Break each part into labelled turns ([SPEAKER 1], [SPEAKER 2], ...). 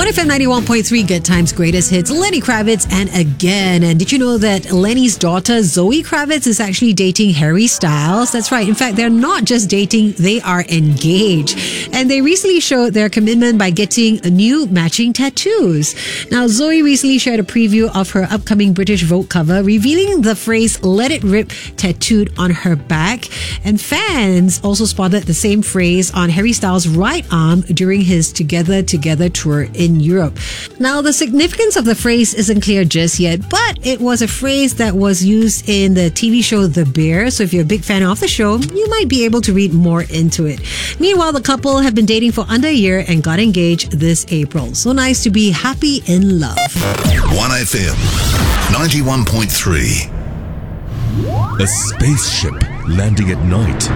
[SPEAKER 1] 1FM 91.3 Good Times Greatest Hits, Lenny Kravitz and Again. And did you know that Lenny's daughter Zoe Kravitz is actually dating Harry Styles? That's right. In fact, they're not just dating, they are engaged. And they recently showed their commitment by getting new matching tattoos. Now, Zoe recently shared a preview of her upcoming British Vogue cover, revealing the phrase "Let It Rip" tattooed on her back. And fans also spotted the same phrase on Harry Styles' right arm during his Together tour in Europe. Now, the significance of the phrase isn't clear just yet, but it was a phrase that was used in the TV show The Bear. So if you're a big fan of the show, you might be able to read more into it. Meanwhile, the couple have been dating for under a year and got engaged this April. So nice to be happy in love.
[SPEAKER 2] 1FM 91.3.
[SPEAKER 3] A spaceship landing at night.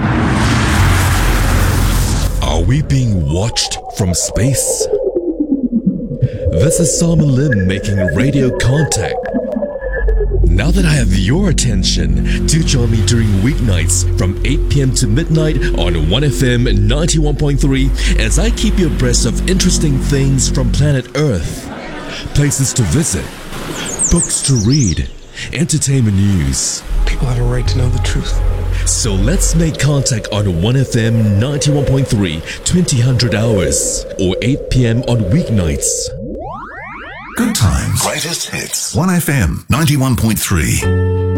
[SPEAKER 3] Are we being watched from space? This is Simon Lim making radio contact. Now that I have your attention, do join me during weeknights from 8 p.m. to midnight on 1FM 91.3 as I keep you abreast of interesting things from planet Earth. Places to visit, books to read, entertainment news.
[SPEAKER 4] People have a right to know the truth.
[SPEAKER 3] So let's make contact on 1FM 91.3, 2000 hours, or 8 p.m. on weeknights.
[SPEAKER 2] Good Times Greatest Hits. 1FM 91.3.